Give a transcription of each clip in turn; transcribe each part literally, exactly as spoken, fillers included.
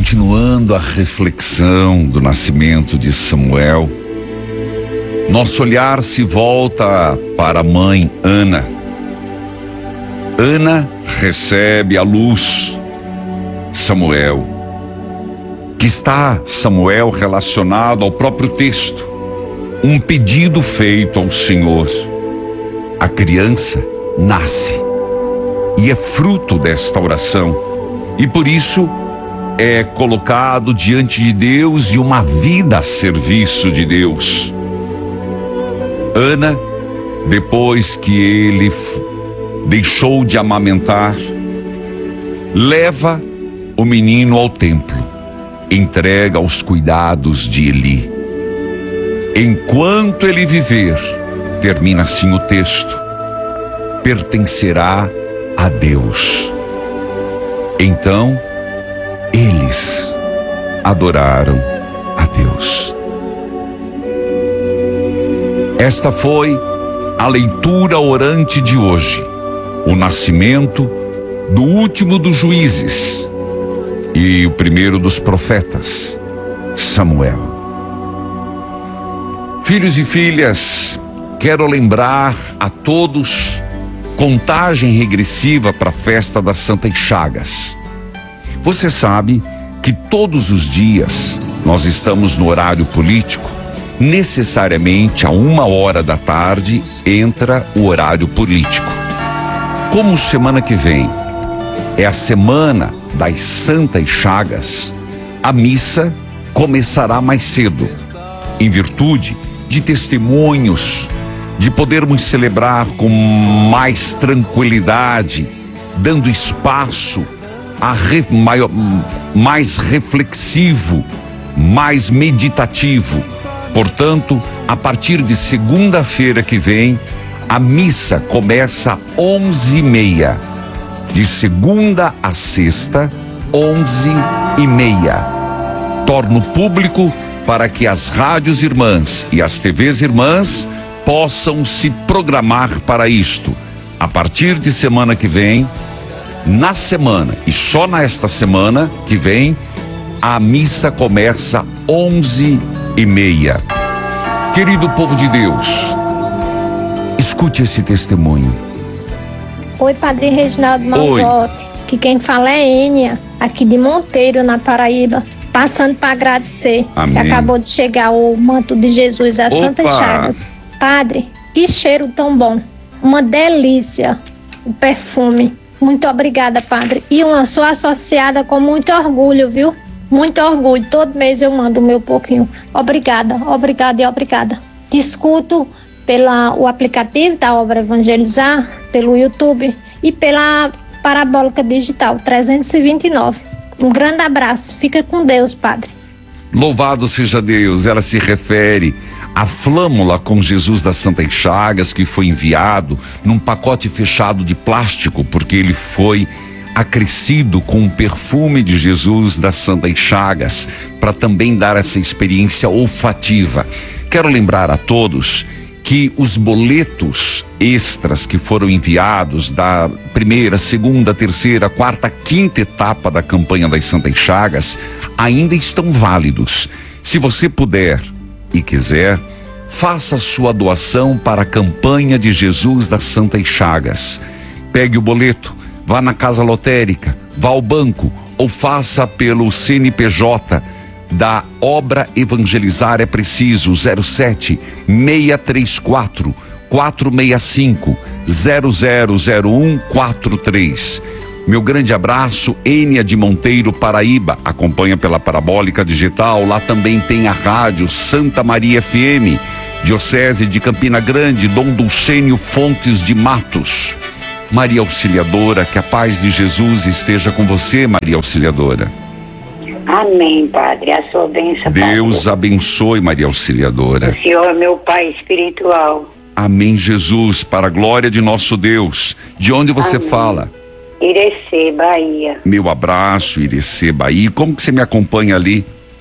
continuando a reflexão do nascimento de Samuel, nosso olhar se volta para a mãe Ana. Ana recebe à luz Samuel, que está, Samuel, relacionado ao próprio texto, um pedido feito ao Senhor. A criança nasce e é fruto desta oração, e por isso é colocado diante de Deus e uma vida a serviço de Deus. Ana, depois que ele deixou de amamentar, leva o menino ao templo, entrega aos cuidados de Eli. Enquanto ele viver, termina assim o texto, pertencerá a Deus. Então, eles adoraram a Deus. Esta foi a leitura orante de hoje, o nascimento do último dos juízes e o primeiro dos profetas, Samuel. Filhos e filhas, quero lembrar a todos contagem regressiva para a festa das Santas Chagas. Você sabe que todos os dias nós estamos no horário político. Necessariamente a uma hora da tarde entra o horário político. Como semana que vem é a semana das Santas Chagas, a missa começará mais cedo, em virtude de testemunhos, de podermos celebrar com mais tranquilidade, dando espaço a re, maior, mais reflexivo, mais meditativo. Portanto, a partir de segunda-feira que vem, a missa começa às onze e meia. De segunda a sexta, onze e meia. Torno público para que as rádios irmãs e as T Vs irmãs possam se programar para isto. A partir de semana que vem, na semana e só nesta semana que vem, a missa começa às onze e meia. Querido povo de Deus, escute esse testemunho. Oi, Padre Reginaldo Malzotti, que quem fala é Ênia, aqui de Monteiro, na Paraíba, passando para agradecer. Amém. Que acabou de chegar o manto de Jesus, as Opa. Santas Chagas. Padre, que cheiro tão bom, uma delícia, o perfume. Muito obrigada, Padre. E uma sou associada com muito orgulho, viu? Muito orgulho. Todo mês eu mando o meu pouquinho. Obrigada, obrigada e obrigada. Discuto pelo aplicativo da Obra Evangelizar, pelo YouTube e pela Parabólica Digital trezentos e vinte e nove. Um grande abraço. Fica com Deus, Padre. Louvado seja Deus. Ela se refere à flâmula com Jesus das Santas Chagas, que foi enviado num pacote fechado de plástico, porque ele foi acrescido com o perfume de Jesus das Santas Chagas, para também dar essa experiência olfativa. Quero lembrar a todos que os boletos extras que foram enviados da primeira, segunda, terceira, quarta, quinta etapa da campanha das Santas Chagas ainda estão válidos. Se você puder e quiser, faça sua doação para a campanha de Jesus das Santas Chagas. Pegue o boleto, vá na casa lotérica, vá ao banco ou faça pelo C N P J da Obra Evangelizar é Preciso, zero sete, seis três quatro, quatro seis cinco, zero zero zero um quatro três. Meu grande abraço, Ênia de Monteiro, Paraíba, acompanha pela Parabólica Digital. Lá também tem a rádio Santa Maria F M, Diocese de Campina Grande, Dom Dulcênio Fontes de Matos. Maria Auxiliadora, que a paz de Jesus esteja com você, Maria Auxiliadora. Amém, Padre, a sua bênção, Deus Padre. Abençoe, Maria Auxiliadora. O Senhor é meu Pai espiritual. Amém, Jesus, para a glória de nosso Deus. De onde você Amém. fala? Irecê, Bahia. Meu abraço, Irecê, Bahia. Como que você me acompanha ali?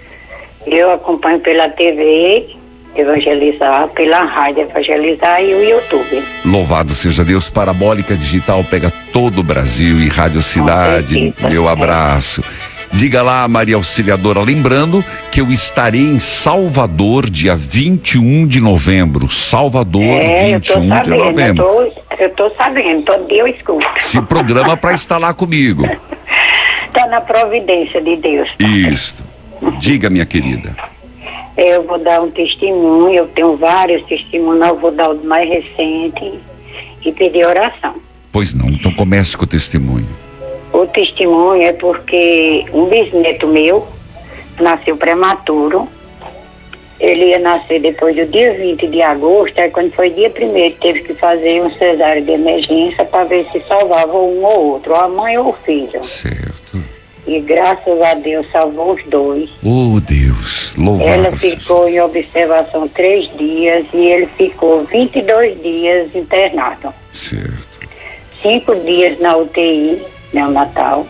Eu acompanho pela T V Evangelizar, pela Rádio Evangelizar e o YouTube. Louvado seja Deus. Parabólica Digital pega todo o Brasil e Rádio Cidade. certeza, Meu é. abraço. Diga lá, Maria Auxiliadora, lembrando que eu estarei em Salvador dia vinte e um de novembro. Salvador, É, eu vinte e tô um de sabendo, eu novembro. tô, eu tô sabendo, todo dia eu escuto. Se programa para estar lá comigo. Tá na providência de Deus. Isso. Diga, minha querida. Eu vou dar um testemunho, eu tenho vários testemunhos, eu vou dar o mais recente e pedir oração. Pois não, então comece com o testemunho. O testemunho é porque um bisneto meu nasceu prematuro. Ele ia nascer depois do dia vinte de agosto, aí quando foi dia primeiro teve que fazer um cesárea de emergência para ver se salvava um ou outro, a mãe ou o filho. Certo. E graças a Deus salvou os dois. Oh, Deus, louvado Ela seja. ficou em observação três dias e ele ficou vinte e dois dias internado. Certo. Cinco dias na U T I, neonatal.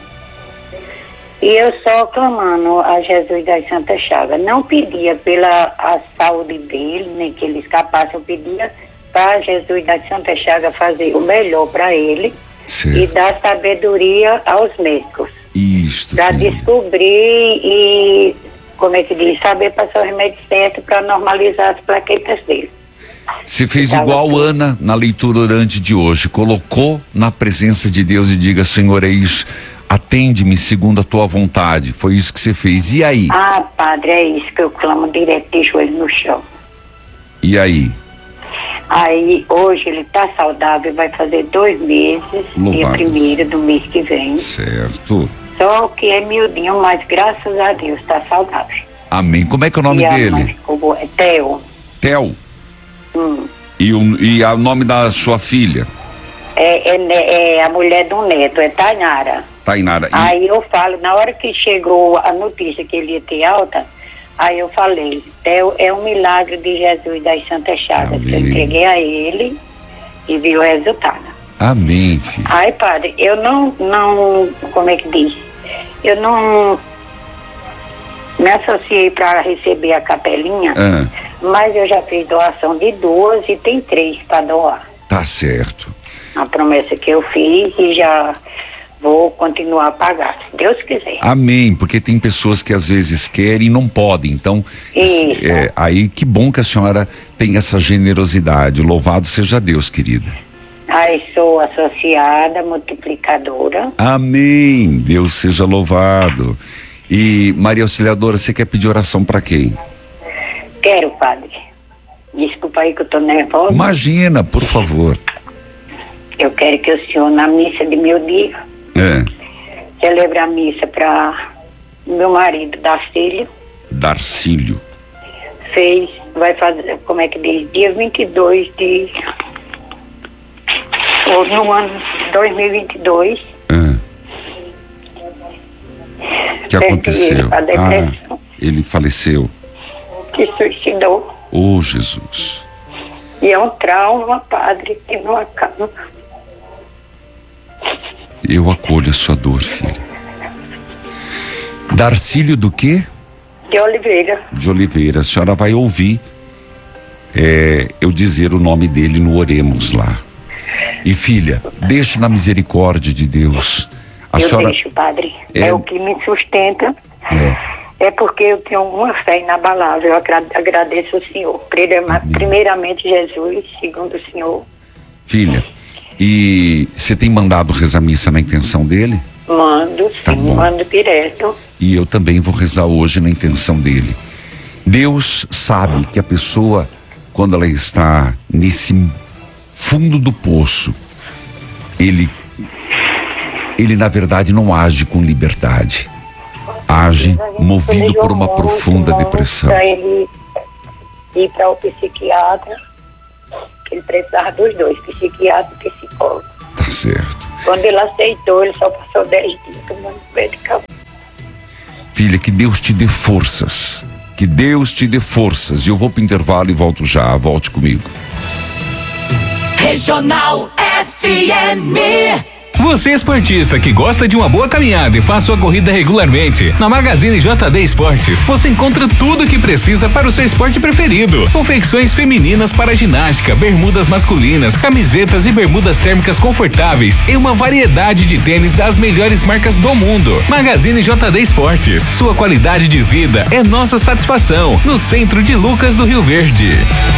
E eu só clamando a Jesus das Santas Chagas. Não pedia pela a saúde dele, nem que ele escapasse, eu pedia para Jesus das Santas Chagas fazer o melhor para ele Certo. e dar sabedoria aos médicos. Isto, Para filha. descobrir e, como é que diz, saber passar o remédio certo para normalizar as plaquetas dele. Você fez Tava igual tudo. Ana na leitura orante de hoje. Colocou na presença de Deus e diga: Senhor, é isso. Atende-me segundo a tua vontade. Foi isso que você fez. E aí? Ah, padre, é isso que eu clamo direto de joelho no chão. E aí? Aí, hoje ele está saudável, vai fazer dois meses, dia Louvado. primeiro do mês que vem. Certo. Só que é miudinho, mas graças a Deus está saudável. Amém. Como é que é o nome e a mãe dele? ficou boa. É Theo. Theo. Hum. E o, e o nome da sua filha? É, é, ne- é a mulher do neto, é Tainara. Tainara. E- Aí eu falo, na hora que chegou a notícia que ele ia ter alta, aí eu falei, Theo, é um milagre de Jesus das Santas Chagas, que eu Amém. entreguei a ele e vi o resultado. Amém, filho. Ai, padre, eu não, não, como é que diz? Eu não me associei para receber a capelinha, Ah, mas eu já fiz doação de duas e tem três para doar. tá certo. A promessa que eu fiz e já vou continuar a pagar, se Deus quiser. Amém, porque tem pessoas que às vezes querem e não podem. Então, Isso. é, aí que bom que a senhora tem essa generosidade. Louvado seja Deus, querida. Aí sou associada, multiplicadora. Amém. Deus seja louvado. E Maria Auxiliadora, você quer pedir oração para quem? Quero, padre. Desculpa aí que eu tô nervosa. Imagina, por favor. Eu quero que o senhor, na missa de meu dia, É, celebre a missa para meu marido, Darcílio. Darcílio. Fez, vai fazer, como é que diz, dia vinte e dois de... ou no ano dois mil e vinte e dois. É. O que aconteceu? A depressão. Ah, ele faleceu. Que suicidou. Oh, Jesus. E é um trauma, padre, que não acaba. Eu acolho a sua dor, filha. Darcílio do quê? De Oliveira. De Oliveira. A senhora vai ouvir é, eu dizer o nome dele no Oremos lá. E filha, deixe na misericórdia de Deus. A eu senhora deixo, padre. É- É... o que me sustenta. é, É porque eu tenho uma fé inabalável. Eu agra- agradeço ao Senhor. Primeirama- Primeiramente, Jesus. Segundo, o Senhor. filha. E você tem mandado rezar missa na intenção dele? Mando, sim, Tá bom. mando direto. E eu também vou rezar hoje na intenção dele. Deus sabe que a pessoa, quando ela está nesse fundo do poço, ele, ele na verdade não age com liberdade. Age movido por uma profunda depressão. Para ele ir para o psiquiatra, ele precisava dos dois, psiquiatra e psicólogo. Tá certo. Quando ele aceitou, ele só passou dez dias tomando medicamento. Filha, que Deus te dê forças. Que Deus te dê forças. E eu vou pro intervalo e volto já. Volte comigo. Regional F M. Você esportista que gosta de uma boa caminhada e faz sua corrida regularmente, na Magazine J D Esportes você encontra tudo o que precisa para o seu esporte preferido. Confecções femininas para ginástica, bermudas masculinas, camisetas e bermudas térmicas confortáveis e uma variedade de tênis das melhores marcas do mundo. Magazine J D Esportes, sua qualidade de vida é nossa satisfação, no centro de Lucas do Rio Verde.